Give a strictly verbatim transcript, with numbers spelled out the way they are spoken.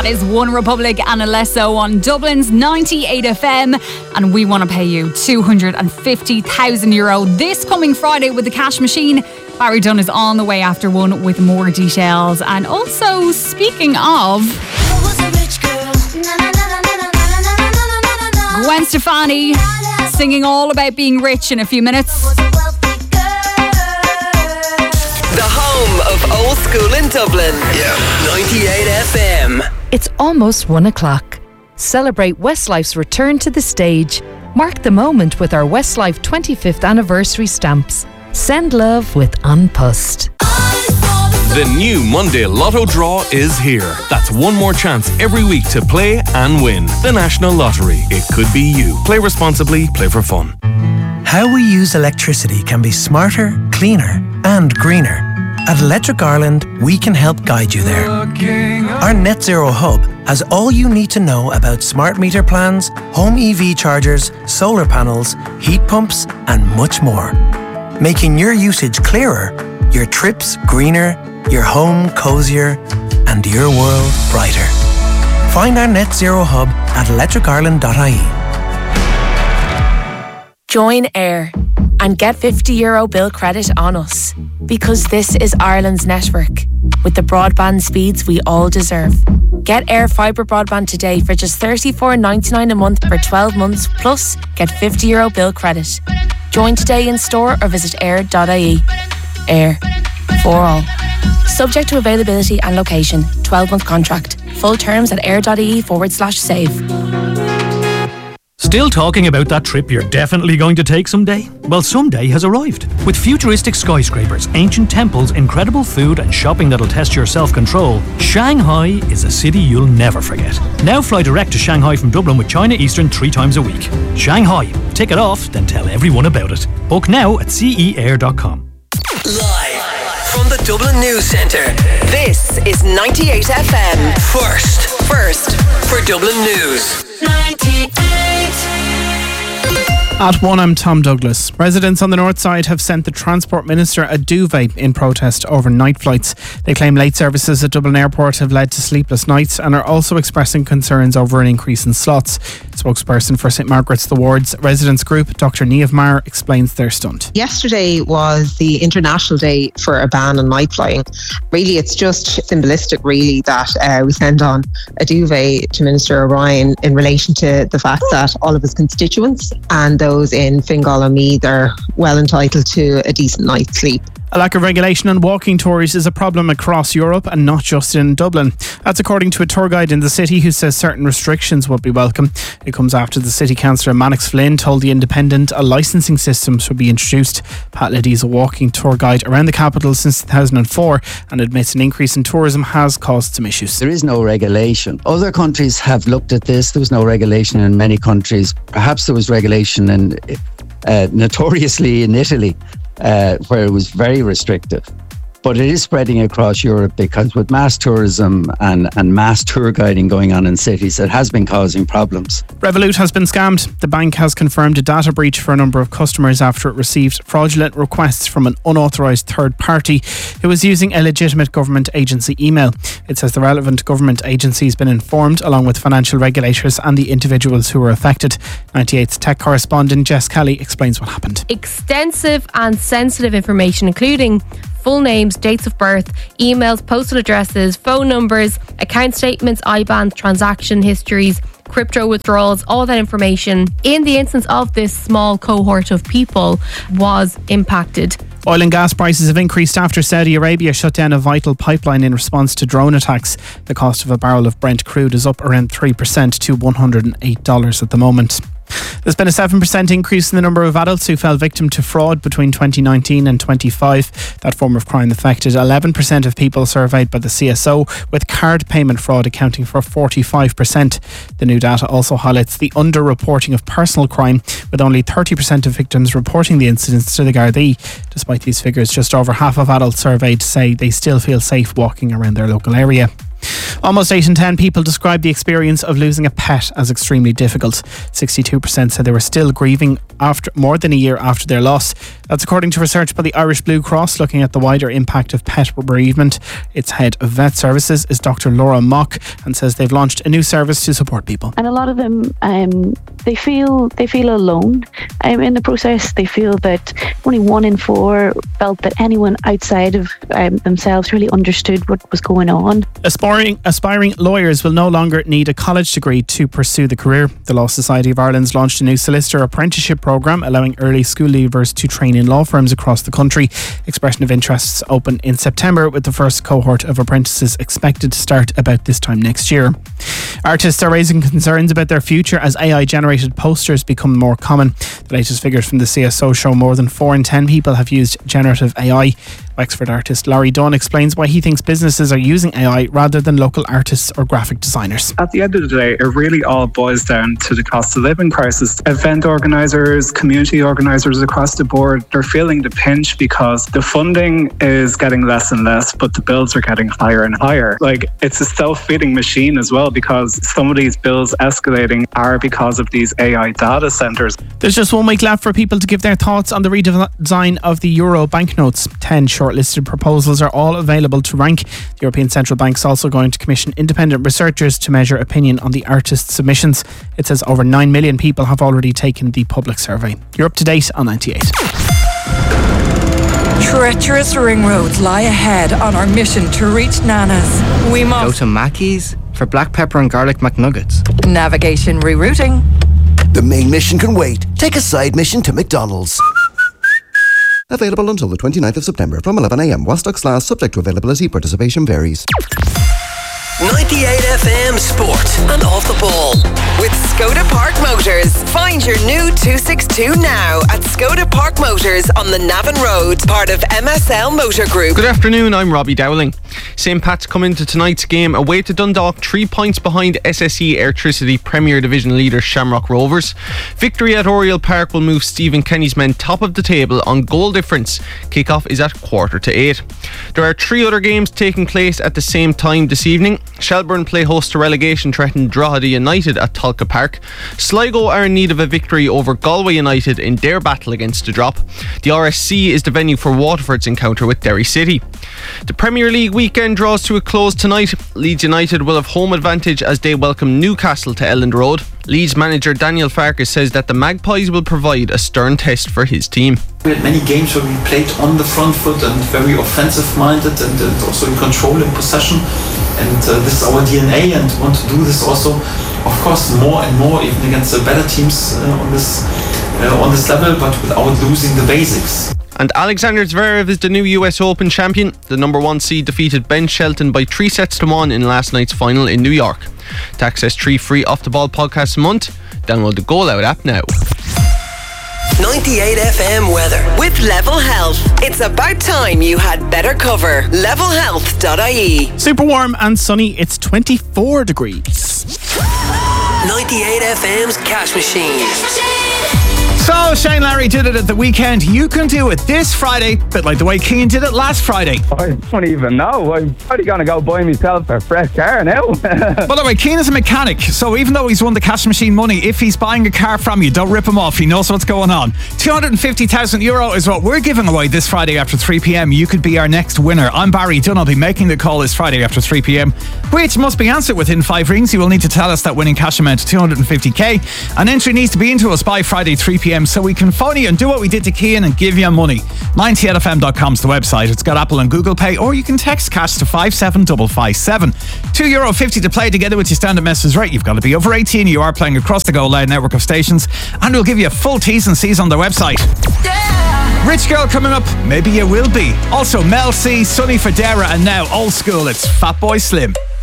That is One Republic and Alesso on Dublin's ninety-eight F M. And we want to pay you two hundred fifty thousand euro this coming Friday with the cash machine. Barry Dunn is on the way after one with more details. And also, speaking of, Gwen Stefani singing all about being rich in a few minutes. The home of old school in Dublin. Yeah, ninety-eight F M. It's almost one o'clock. Celebrate Westlife's return to the stage. Mark the moment with our Westlife twenty-fifth anniversary stamps. Send love with An Post. The new Monday Lotto draw is here. That's one more chance every week to play and win. The National Lottery. It could be you. Play responsibly. Play for fun. How we use electricity can be smarter, cleaner and greener. At Electric Ireland, we can help guide you there. Our Net Zero Hub has all you need to know about smart meter plans, home E V chargers, solar panels, heat pumps and much more. Making your usage clearer, your trips greener, your home cosier and your world brighter. Find our Net Zero Hub at electric ireland dot I E. Join Air and get fifty euro bill credit on us, because this is Ireland's network with the broadband speeds we all deserve. Get Air Fibre broadband today for just thirty-four ninety-nine a month for twelve months, plus get fifty euro bill credit. Join today in store or visit air dot I E. Air, for all. Subject to availability and location. twelve month contract. Full terms at air dot I E forward slash save. Still talking about that trip you're definitely going to take someday? Well, someday has arrived. With futuristic skyscrapers, ancient temples, incredible food and shopping that'll test your self-control, Shanghai is a city you'll never forget. Now fly direct to Shanghai from Dublin with China Eastern three times a week. Shanghai. Tick it off, then tell everyone about it. Book now at c e air dot com. Live from the Dublin News Centre, this is ninety-eight F M. First, first for Dublin News. ninety-eight. At one, I'm Tom Douglas. Residents on the north side have sent the Transport Minister a duvet in protest over night flights. They claim late services at Dublin Airport have led to sleepless nights and are also expressing concerns over an increase in slots. Spokesperson for St Margaret's the Ward's residents group, Doctor Niamh Maher, explains their stunt. Yesterday was the International Day for a ban on night flying. Really, it's just symbolistic, really, that uh, we send on a duvet to Minister O'Brien in relation to the fact that all of his constituents and those in Fingal and Meath are well entitled to a decent night's sleep. A lack of regulation on walking tours is a problem across Europe and not just in Dublin. That's according to a tour guide in the city who says certain restrictions would be welcome. It comes after the city councillor Mannix Flynn told The Independent a licensing system should be introduced. Pat Liddy is a walking tour guide around the capital since two thousand four and admits an increase in tourism has caused some issues. There is no regulation. Other countries have looked at this. There was no regulation in many countries. Perhaps there was regulation in, uh, notoriously in Italy. Uh, where it was very restrictive. But it is spreading across Europe because with mass tourism and, and mass tour guiding going on in cities, it has been causing problems. Revolut has been scammed. The bank has confirmed a data breach for a number of customers after it received fraudulent requests from an unauthorised third party who was using a legitimate government agency email. It says the relevant government agency has been informed, along with financial regulators and the individuals who were affected. ninety-eight's tech correspondent Jess Kelly explains what happened. Extensive and sensitive information, including full names, dates of birth, emails, postal addresses, phone numbers, account statements, I BANs, transaction histories, crypto withdrawals, all that information in the instance of this small cohort of people was impacted. Oil and gas prices have increased after Saudi Arabia shut down a vital pipeline in response to drone attacks. The cost of a barrel of Brent crude is up around three percent to one hundred eight dollars at the moment. There's been a seven percent increase in the number of adults who fell victim to fraud between twenty nineteen and twenty-five. That form of crime affected eleven percent of people surveyed by the C S O, with card payment fraud accounting for forty-five percent. The new data also highlights the under-reporting of personal crime, with only thirty percent of victims reporting the incidents to the Gardaí. Despite these figures, just over half of adults surveyed say they still feel safe walking around their local area. Almost eight in ten people describe the experience of losing a pet as extremely difficult. sixty-two percent said they were still grieving after more than a year after their loss. That's according to research by the Irish Blue Cross looking at the wider impact of pet bereavement. Its head of vet services is Doctor Laura Mock, and says they've launched a new service to support people. And a lot of them, um, they feel they feel alone um, in the process. They feel that only one in four felt that anyone outside of um, themselves really understood what was going on. Aspiring, aspiring lawyers will no longer need a college degree to pursue the career. The Law Society of Ireland's launched a new solicitor apprenticeship programme allowing early school leavers to train in law firms across the country. Expression of interests open in September, with the first cohort of apprentices expected to start about this time next year. Artists are raising concerns about their future as A I-generated posters become more common. The latest figures from the C S O show more than four in ten people have used generative A I. Wexford artist Larry Dunn explains why he thinks businesses are using A I rather than local artists or graphic designers. At the end of the day, it really all boils down to the cost of living crisis. Event organisers, community organisers across the board, they're feeling the pinch because the funding is getting less and less, but the bills are getting higher and higher. Like, it's a self-feeding machine as well, because some of these bills escalating are because of these A I data centres. There's just one week left for people to give their thoughts on the redesign of the euro banknotes. Ten shortlisted proposals are all available to rank. The European Central Bank's also going to commission independent researchers to measure opinion on the artist's submissions. It says over nine million people have already taken the public survey. You're up to date on ninety-eight. Treacherous ring roads lie ahead on our mission to reach Nana's. We must go to Mackey's for black pepper and garlic McNuggets. Navigation rerouting. The main mission can wait. Take a side mission to McDonald's. Available until the twenty-ninth of September from eleven a.m. While stocks last, subject to availability, participation varies. ninety-eight F M Sport and Off the Ball with Skoda Park Motors. Find your new two sixty-two now at Skoda Park Motors on the Navan Road, part of M S L Motor Group. Good afternoon, I'm Robbie Dowling. Saint Pat's come into tonight's game away to Dundalk, three points behind S S E Airtricity Premier Division leader Shamrock Rovers. Victory at Oriel Park will move Stephen Kenny's men top of the table on goal difference. Kick-off is at quarter to eight. There are three other games taking place at the same time this evening. Shelbourne play host to relegation threatened Drogheda United at Tolka Park. Sligo are in need of a victory over Galway United in their battle against the drop. The R S C is the venue for Waterford's encounter with Derry City. The Premier League weekend draws to a close tonight. Leeds United will have home advantage as they welcome Newcastle to Elland Road. Leeds manager Daniel Farkas says that the Magpies will provide a stern test for his team. We had many games where we played on the front foot and very offensive minded and, and also in control and possession, and uh, this is our D N A and want to do this also, of course, more and more even against the better teams uh, on this uh, on this level, but without losing the basics. And Alexander Zverev is the new U S Open champion. The number one seed defeated Ben Shelton by three sets to one in last night's final in New York. To access three free Off the Ball podcasts a month, download the Goal Out app now. ninety-eight F M weather with Level Health. It's about time you had better cover. level health dot I E. Super warm and sunny. It's twenty-four degrees. ninety-eight F M's Cash Machine. So Shane Larry did it at the weekend. You can do it this Friday, bit like the way Keane did it last Friday. I don't even know. I'm probably going to go buy myself a fresh car now. By the way, Keane is a mechanic, so even though he's won the Cash Machine money, if he's buying a car from you, don't rip him off. He knows what's going on. two hundred fifty thousand euro is what we're giving away this Friday after three p.m. You could be our next winner. I'm Barry Dunn. I'll be making the call this Friday after three p.m, which must be answered within five rings. You will need to tell us that winning cash amount of two hundred fifty k. An entry needs to be into us by Friday three p.m. so we can phone you and do what we did to Keane and give you money. ninety-eight f m dot com is the website. It's got Apple and Google Pay, or you can text cash to five seven five five seven. two euro fifty to play together with your standard message rate. You've got to be over eighteen. You are playing across the Go Loud network of stations, and we'll give you full T's and C's on the website. Yeah. Rich Girl coming up. Maybe you will be. Also Mel C, Sonny Fodera, and now old school. It's Fatboy Slim.